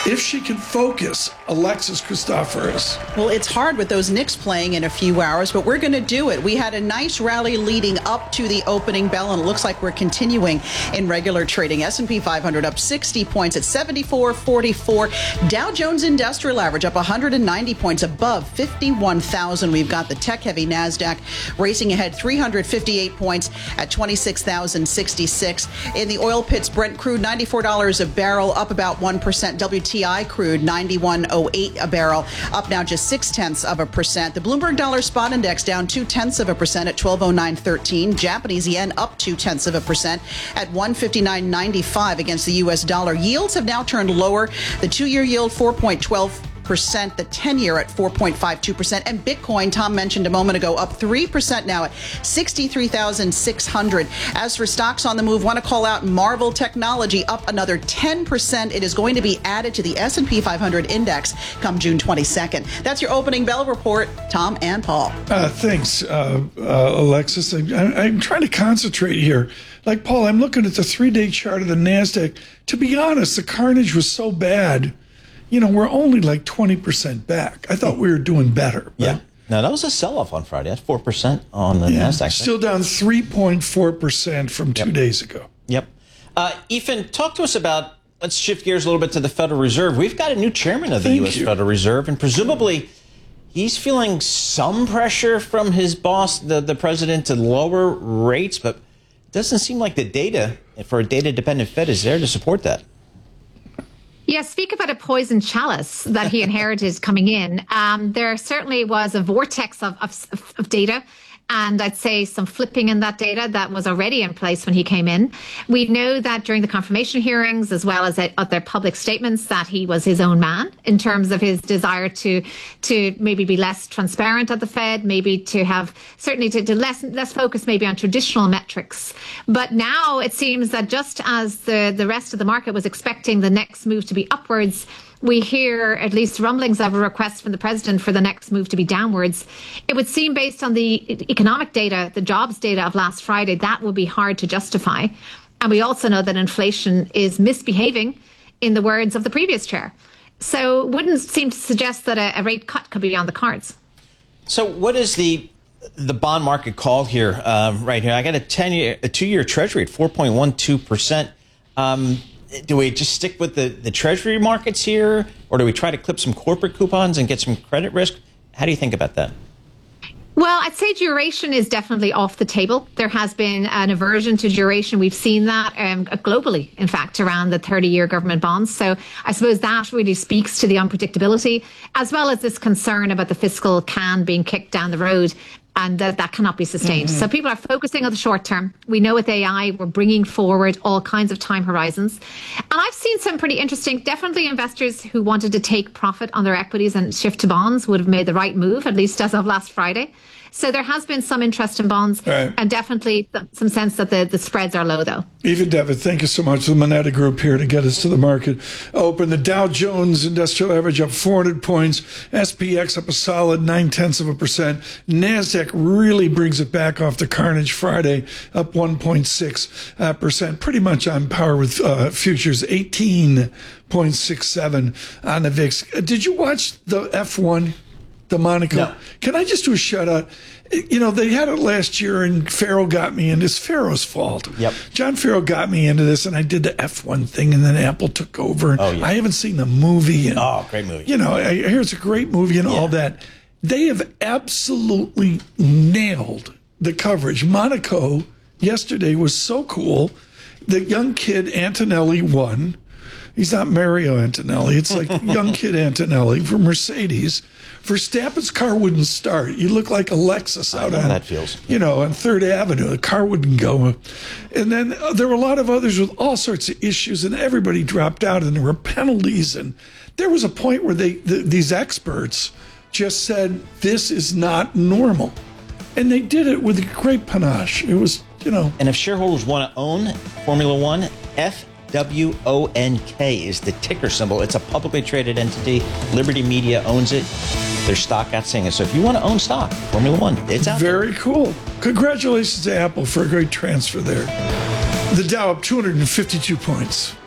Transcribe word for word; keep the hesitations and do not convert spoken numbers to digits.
if she can focus, Alexis Christoforous. Well, it's hard with those Knicks playing in a few hours, but we're going to do it. We had a nice rally leading up to the opening bell, and it looks like we're continuing in regular trading. S and P five hundred up sixty points at seventy-four forty-four. Dow Jones Industrial Average up one hundred ninety points above fifty-one thousand. We've got the tech-heavy NASDAQ racing ahead three hundred fifty-eight points at twenty-six thousand sixty-six. In the oil pits, Brent crude ninety-four dollars a barrel, up about one percent. W T I crude ninety-one oh eight a barrel, up now just six tenths of a percent. The Bloomberg Dollar Spot Index down two tenths of a percent at twelve oh nine thirteen. Japanese yen up two tenths of a percent at one fifty-nine ninety-five against the U S dollar. Yields have now turned lower. The two-year yield four point one two percent, the ten-year at four point five two percent, and Bitcoin, Tom mentioned a moment ago, up three percent now at sixty-three thousand six hundred. As for stocks on the move, want to call out Marvell Technology, up another ten percent. It is going to be added to the S and P five hundred index come June twenty-second. That's your opening bell report. Tom and Paul. Uh, thanks, uh, uh, Alexis. I, I, I'm trying to concentrate here. Like, Paul, I'm looking at the three-day chart of the NASDAQ. To be honest, the carnage was so bad. You know, we're only like twenty percent back. I thought we were doing better. Yeah. No, that was a sell-off on Friday. That's four percent on the yeah, NASDAQ. Still down three point four percent from two yep. days ago. Yep. Uh, Ethan, talk to us about, let's shift gears a little bit to the Federal Reserve. We've got a new chairman of the Thank U S you. Federal Reserve, and presumably he's feeling some pressure from his boss, the, the president, to lower rates, but it doesn't seem like the data for a data-dependent Fed is there to support that. Yeah, speak about a poison chalice that he inherited coming in. Um, there certainly was a vortex of, of, of data, and I'd say some flipping in that data that was already in place when he came in. We know that during the confirmation hearings, as well as at other public statements, that he was his own man in terms of his desire to to maybe be less transparent at the Fed, maybe to have certainly to, to less less focus maybe on traditional metrics. But now it seems that just as the the rest of the market was expecting the next move to be upwards, we hear at least rumblings of a request from the president for the next move to be downwards. It would seem, based on the economic data, the jobs data of last Friday, that would be hard to justify. And we also know that inflation is misbehaving, in the words of the previous chair. So it wouldn't seem to suggest that a, a rate cut could be on the cards. So what is the the bond market called here um, right here? I got a ten-year, a two-year Treasury at four point one two percent. Um, Do we just stick with the, the Treasury markets here, or do we try to clip some corporate coupons and get some credit risk? How do you think about that? Well, I'd say duration is definitely off the table. There has been an aversion to duration. We've seen that um, globally, in fact, around the thirty-year government bonds. So I suppose that really speaks to the unpredictability, as well as this concern about the fiscal can being kicked down the road, and that that cannot be sustained. Mm-hmm. So people are focusing on the short term. We know with A I, we're bringing forward all kinds of time horizons. And I've seen some pretty interesting, definitely investors who wanted to take profit on their equities and shift to bonds would have made the right move, at least as of last Friday. So there has been some interest in bonds, right, and definitely some sense that the, the spreads are low, though. Even David, thank you so much. The Moneta Group here to get us to the market open. The Dow Jones Industrial Average up four hundred points. S P X up a solid nine tenths of a percent. NASDAQ really brings it back off the carnage Friday, up one point six percent. Pretty much on par with uh, futures, eighteen point six seven on the V I X. Did you watch the F one? The Monaco. No. Can I just do a shout out? You know, they had it last year, and Farrell got me into this. Farrell's fault. Yep. John Farrell got me into this, and I did the F one thing, and then Apple took over. And oh, yeah. I haven't seen the movie. And, oh, great movie. You know, I hear it's a great movie and yeah. all that. They have absolutely nailed the coverage. Monaco yesterday was so cool. The young kid, Antonelli, won. He's not Mario Antonelli. It's like young kid Antonelli from Mercedes. Verstappen's car wouldn't start. You look like a Lexus out on, that feels. you know, on Third Avenue. The car wouldn't go. And then uh, there were a lot of others with all sorts of issues, and everybody dropped out, and there were penalties. And there was a point where they the, these experts just said, this is not normal. And they did it with great panache. It was, you know. And if shareholders want to own Formula One, F W O N K is the ticker symbol. It's a publicly traded entity. Liberty Media owns it. Their stock got singing. So if you want to own stock, Formula One, it's out Very there. cool. Congratulations to Apple for a great transfer there. The Dow up two hundred fifty-two points.